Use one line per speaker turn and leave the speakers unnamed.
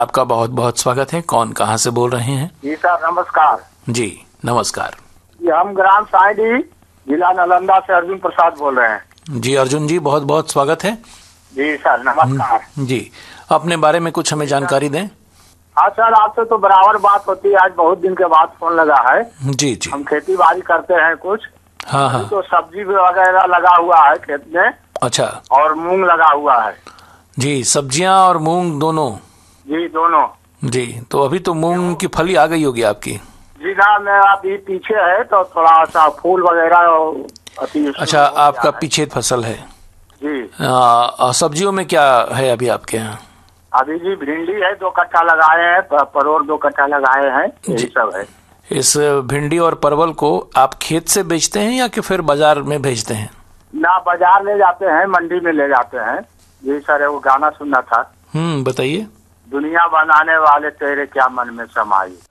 आपका बहुत बहुत स्वागत है। कौन कहाँ से बोल रहे हैं?
जी सर, नमस्कार।
जी नमस्कार।
ये हम ग्राम साइडी, जिला नालंदा से अर्जुन प्रसाद बोल रहे हैं।
जी अर्जुन जी, बहुत बहुत स्वागत है।
जी सर, नमस्कार।
जी, अपने बारे में कुछ हमें जानकारी दें।
हाँ सर, आपसे तो बराबर बात होती है, आज बहुत दिन के बाद फोन लगा है।
जी जी।
हम खेती बाड़ी करते हैं कुछ।
हाँ हाँ।
तो सब्जी वगैरह लगा हुआ है खेत में।
अच्छा।
और मूंग लगा हुआ है।
जी, सब्जियां और मूंग दोनों?
जी दोनों।
जी, तो अभी तो मूंग की फली आ गई होगी आपकी?
जी ना, मैं अभी पीछे है तो थोड़ा सा फूल वगैरह।
अच्छा, आपका पीछे फसल है
जी।
सब्जियों में क्या है अभी आपके यहाँ?
अभी जी भिंडी है, 2 कट्ठा लगाए हैं, परोर 2 कट्ठा लगाए हैं, यही सब है।
इस भिंडी और परवल को आप खेत से बेचते हैं या कि फिर बाजार में भेजते हैं?
ना, बाजार ले जाते हैं, मंडी में ले जाते हैं। जी सर, वो गाना सुनना था।
बताइए।
दुनिया बनाने वाले तेरे क्या मन में समाई।